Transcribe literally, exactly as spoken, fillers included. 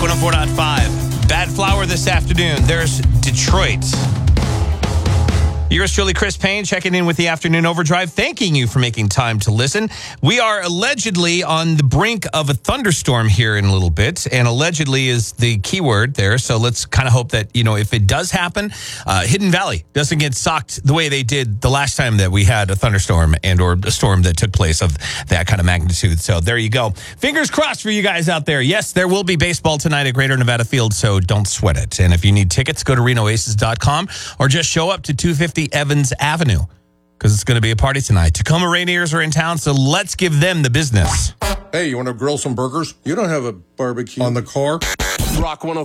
one oh four point five. Bad Flower this afternoon. There's Detroit. Yours truly, Chris Payne, checking in with the Afternoon Overdrive, thanking you for making time to listen. We are allegedly on the brink of a thunderstorm here in a little bit, and allegedly is the key word there. So let's kind of hope that, you know, if it does happen, uh, Hidden Valley doesn't get socked the way they did the last time that we had a thunderstorm and or a storm that took place of that kind of magnitude. So there you go. Fingers crossed for you guys out there. Yes, there will be baseball tonight at Greater Nevada Field, so don't sweat it. And if you need tickets, go to Reno Aces dot com or just show up to two fifty Evans Avenue, because it's going to be a party tonight. Tacoma Rainiers are in town, so let's give them the business. Hey, you want to grill some burgers? You don't have a barbecue on the car? Rock one oh